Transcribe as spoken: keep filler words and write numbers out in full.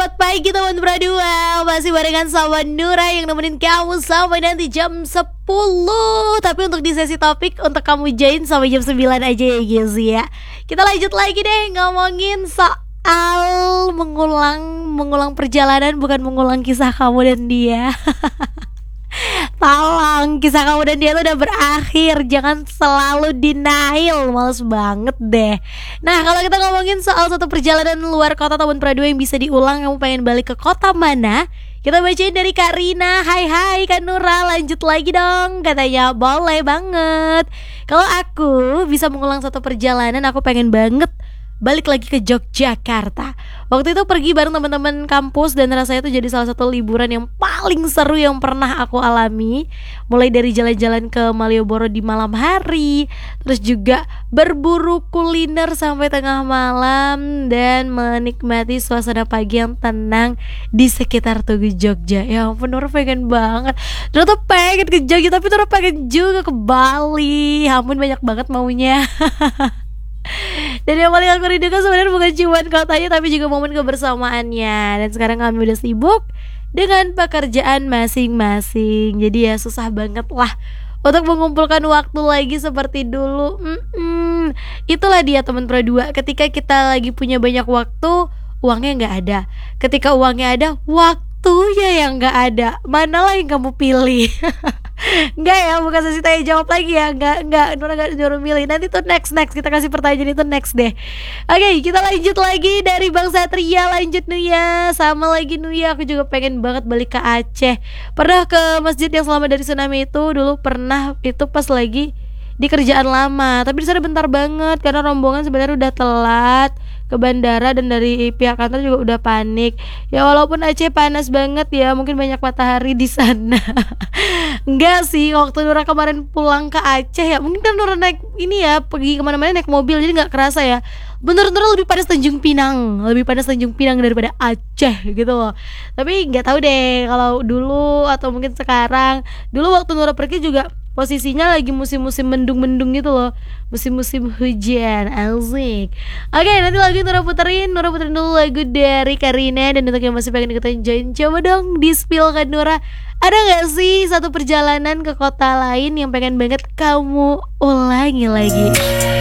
Selamat pagi teman berdua. Masih barengan sama Nura yang nemenin kamu sampai nanti jam sepuluh. Tapi untuk di sesi topik untuk kamu join sampai jam sembilan aja ya guys ya. Kita lanjut lagi deh ngomongin soal mengulang Mengulang perjalanan, bukan mengulang kisah kamu dan dia. Tolong, kisah kamu dan dia tuh udah berakhir. Jangan selalu denial, males banget deh. Nah, kalau kita ngomongin soal satu perjalanan luar kota tahun perdua yang bisa diulang, kamu pengen balik ke kota mana? Kita bacain dari Kak Rina. Hai hai Kak Nura, lanjut lagi dong. Katanya boleh banget. Kalau aku bisa mengulang satu perjalanan, aku pengen banget balik lagi ke Yogyakarta. Waktu itu pergi bareng teman-teman kampus dan rasanya itu jadi salah satu liburan yang paling seru yang pernah aku alami. Mulai dari jalan-jalan ke Malioboro di malam hari, terus juga berburu kuliner sampai tengah malam dan menikmati suasana pagi yang tenang di sekitar Tugu Jogja. Ya ampun, Nora pengen banget. Nora tuh pengen ke Jogja, tapi Nora pengen juga ke Bali. Ya ampun, banyak banget maunya. Dan yang paling aku rindukan sebenarnya bukan cuma kotanya, tapi juga momen kebersamaannya. Dan sekarang kami udah sibuk dengan pekerjaan masing-masing, jadi ya susah banget lah untuk mengumpulkan waktu lagi seperti dulu. Mm-mm. Itulah dia teman Pro dua. Ketika kita lagi punya banyak waktu, uangnya gak ada. Ketika uangnya ada, waktunya yang gak ada. Manalah yang kamu pilih? Enggak ya, bukan sesi tanya jawab lagi ya. Enggak, enggak, Nora enggak nyuruh milih. Nanti tuh next, next kita kasih pertanyaan itu next deh. Oke, kita lanjut lagi dari Bang Satria. Lanjut Nuya, sama lagi Nuya. Aku juga pengen banget balik ke Aceh. Pernah ke masjid yang selamat dari tsunami itu. Dulu pernah, itu pas lagi di kerjaan lama. Tapi di sana bentar banget karena rombongan sebenarnya udah telat ke bandara dan dari pihak kantor juga udah panik. Ya walaupun Aceh panas banget ya, mungkin banyak matahari di sana. Enggak sih, waktu Nura kemarin pulang ke Aceh ya, mungkin kan Nura naik ini ya, pergi kemana-mana naik mobil jadi nggak kerasa ya. Bener-bener lebih panas Tanjung Pinang, lebih panas Tanjung Pinang daripada Aceh gitu loh. Tapi nggak tahu deh kalau dulu atau mungkin sekarang. Dulu waktu Nura pergi juga posisinya lagi musim-musim mendung-mendung gitu loh, musim-musim hujan. Asik. Oke, nanti lagu yang Nura puterin Nura puterin dulu lagu dari Karina. Dan untuk yang masih pengen ikutan join, coba dong di spill kan Nura. Ada gak sih satu perjalanan ke kota lain yang pengen banget kamu ulangi lagi?